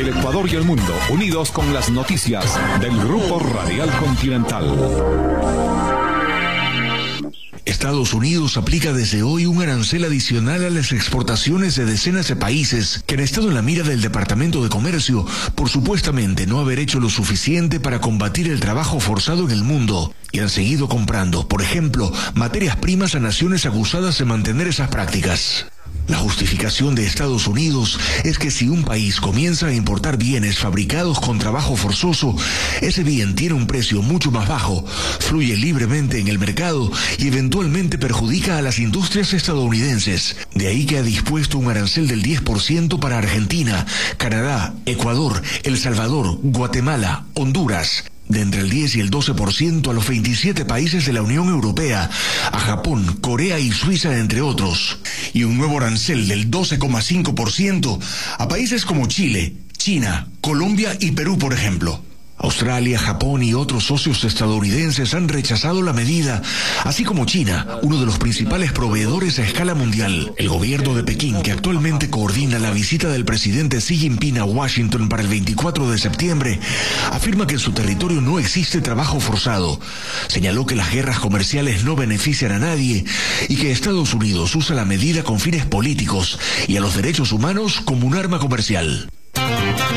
El Ecuador y el mundo unidos con las noticias del Grupo Radial Continental. Estados Unidos aplica desde hoy un arancel adicional a las exportaciones de decenas de países que han estado en la mira del Departamento de Comercio por supuestamente no haber hecho lo suficiente para combatir el trabajo forzado en el mundo y han seguido comprando, por ejemplo, materias primas a naciones acusadas de mantener esas prácticas. La justificación de Estados Unidos es que si un país comienza a importar bienes fabricados con trabajo forzoso, ese bien tiene un precio mucho más bajo, fluye libremente en el mercado y eventualmente perjudica a las industrias estadounidenses. De ahí que ha dispuesto un arancel del 10% para Argentina, Canadá, Ecuador, El Salvador, Guatemala, Honduras. De entre el 10 y el 12% a los 27 países de la Unión Europea, a Japón, Corea y Suiza, entre otros. Y un nuevo arancel del 12,5% a países como Chile, China, Colombia y Perú, por ejemplo. Australia, Japón y otros socios estadounidenses han rechazado la medida, así como China, uno de los principales proveedores a escala mundial. El gobierno de Pekín, que actualmente coordina la visita del presidente Xi Jinping a Washington para el 24 de septiembre, afirma que en su territorio no existe trabajo forzado. Señaló que las guerras comerciales no benefician a nadie y que Estados Unidos usa la medida con fines políticos y a los derechos humanos como un arma comercial.